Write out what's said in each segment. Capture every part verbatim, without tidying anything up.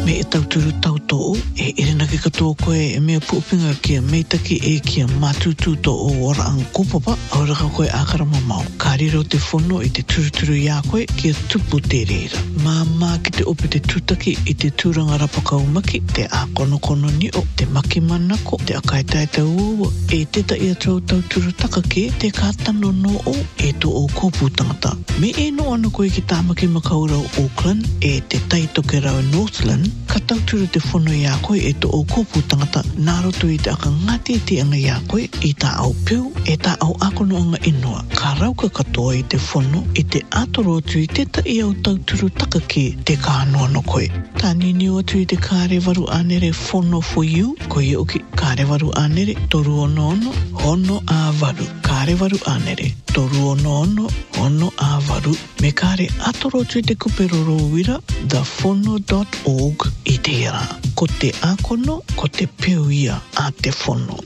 me e tauturu tautou e irina ke katoa koe e mea puupinga kia meitaki e kia matutu to o ora ang kupapa auraka koe akara mamau. Kariro te whono i te turuturu ia koe kia tupu te reira. Māmā ki te ope te tutaki i te tūranga rapakau maki, te ākono kono ni o, te maki manako, te akaitaita ua, e teta ia trau tauturu takake, te kātano no o, e to o kōpū tangata. Me e no ana koe ki tāmaki makaurau Auckland, e te taitoke rau Northland, ka tauturu te whono ia koe e to o kōpū tangata, nā roto i te aka ngati te anga ia koe, i tā au piu, e tā au akono anga inua. Ka rauka katoa i te whono, i te atoro atu i teta i au tauturu takake, te kānoa no koe. Tā nini o atu i te kārewaru anere whono for you, koe e oki kārewaru anere, toru ono ono, hono a waru. Kārewaru anere, toru ono ono, hono a waru. Me kāre atoro atu i te kuperoro wira, the whono dot org i te ira. Ko te akono, ko te peo ia a te whono.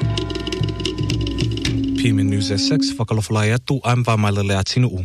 P M N News at six, whakalawhalai atu, I'm Vamailele Atinuu.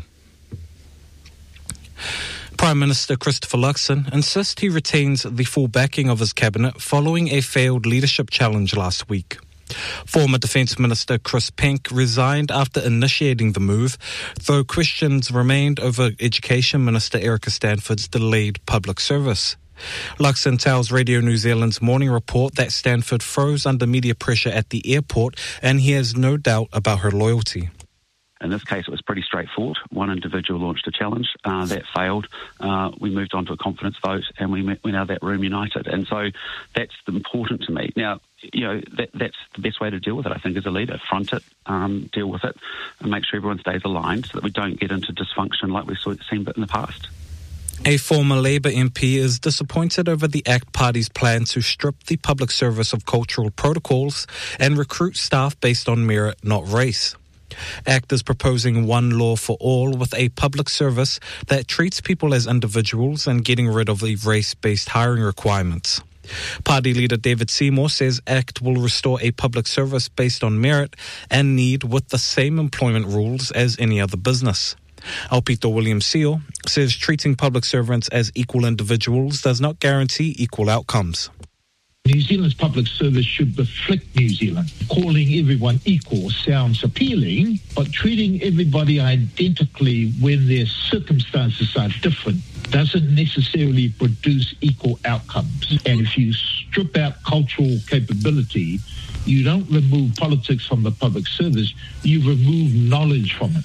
Prime Minister Christopher Luxon insists he retains the full backing of his cabinet following a failed leadership challenge last week. Former Defence Minister Chris Penk resigned after initiating the move, though questions remained over Education Minister Erica Stanford's delayed public service. Luxon tells Radio New Zealand's Morning Report that Stanford froze under media pressure at the airport and he has no doubt about her loyalty. In this case, it was pretty straightforward. One individual launched a challenge. Uh, that failed. Uh, we moved on to a confidence vote and we went out of that room united. And so that's important to me. Now, you know, that, that's the best way to deal with it, I think, as a leader. Front it, um, deal with it, and make sure everyone stays aligned so that we don't get into dysfunction like we've seen in the past. A former Labour M P is disappointed over the ACT Party's plan to strip the public service of cultural protocols and recruit staff based on merit, not race. ACT is proposing one law for all with a public service that treats people as individuals and getting rid of the race-based hiring requirements. Party leader David Seymour says ACT will restore a public service based on merit and need with the same employment rules as any other business. Alpito William Seal says treating public servants as equal individuals does not guarantee equal outcomes. New Zealand's public service should reflect New Zealand. Calling everyone equal sounds appealing, but treating everybody identically when their circumstances are different doesn't necessarily produce equal outcomes. And if you strip out cultural capability, you don't remove politics from the public service, you remove knowledge from it.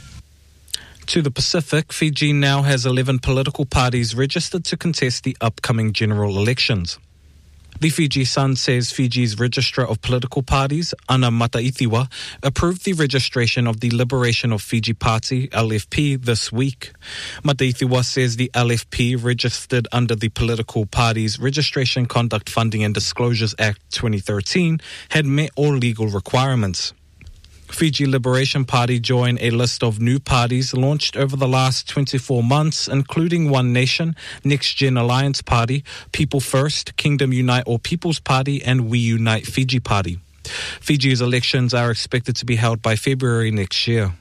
To the Pacific, Fiji now has eleven political parties registered to contest the upcoming general elections. The Fiji Sun says Fiji's Registrar of Political Parties, Ana Mataithiwa, approved the registration of the Liberation of Fiji Party, L F P, this week. Mataithiwa says the L F P, registered under the Political Parties Registration, Conduct, Funding and Disclosures Act twenty thirteen, had met all legal requirements. Fiji Liberation Party joined a list of new parties launched over the last twenty-four months, including One Nation, Next Gen Alliance Party, People First, Kingdom Unite or People's Party, and We Unite Fiji Party. Fiji's elections are expected to be held by February next year.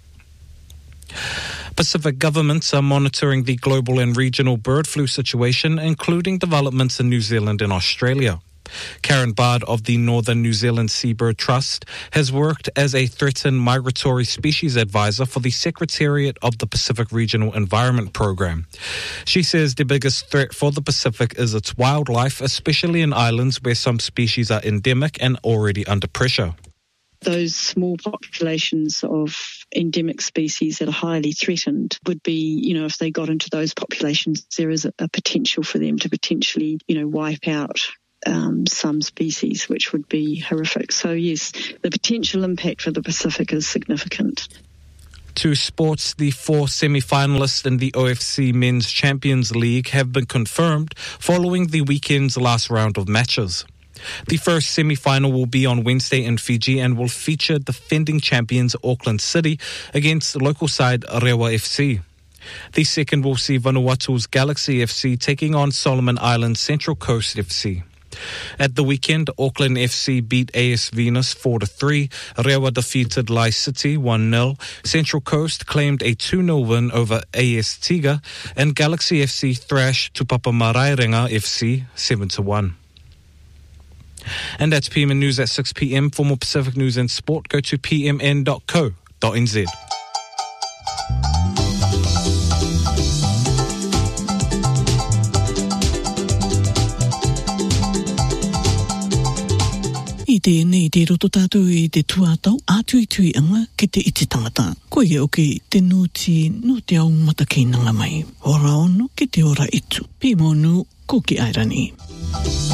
Pacific governments are monitoring the global and regional bird flu situation, including developments in New Zealand and Australia. Karen Bard of the Northern New Zealand Seabird Trust has worked as a threatened migratory species advisor for the Secretariat of the Pacific Regional Environment Program. She says the biggest threat for the Pacific is its wildlife, especially in islands where some species are endemic and already under pressure. Those small populations of endemic species that are highly threatened would be, you know, if they got into those populations, there is a, a potential for them to potentially, you know, wipe out Um, some species, which would be horrific. So yes, the potential impact for the Pacific is significant. To sports, the four semi-finalists in the O F C Men's Champions League have been confirmed following the weekend's last round of matches. The first semi-final will be on Wednesday in Fiji and will feature defending champions Auckland City against local side Rewa F C. The second will see Vanuatu's Galaxy F C taking on Solomon Islands Central Coast F C. At the weekend, Auckland F C beat A S Venus four to three. Rewa defeated Lai City one nil. Central Coast claimed a two nil win over A S Tiga. And Galaxy F C thrashed Tupapa Marairenga F C seven to one. And that's P M N News at six p.m. For more Pacific news and sport, go to p m n dot co dot n z. I te nei te roto tātou I te tuatau, ātui tui anga ki te iti tangata. Koe e oke te nuti no te au mata ki nanga mai. Ora ono ki te ora itu. Pimonu ko ki airani.